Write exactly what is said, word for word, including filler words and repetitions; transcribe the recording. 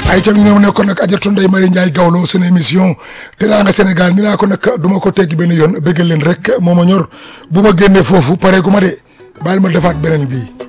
ay ca mi ngi nekkoon nag Adjaratou Ndeye Marie Ndiaye Gawlo seen émission Teranga Sénégal ni naa ko nag du ma ko teggi benn yoon bëggal leen rek moo ma ñor bu ma génnee foofu pare gu ma de baal ma defaat beneen bii